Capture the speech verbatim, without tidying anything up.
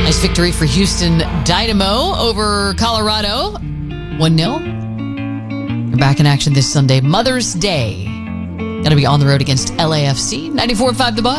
Nice victory for Houston Dynamo over Colorado. one nil. We're back in action this Sunday, Mother's Day. Going to be on the road against L A F C. ninety-four point five The Buzz.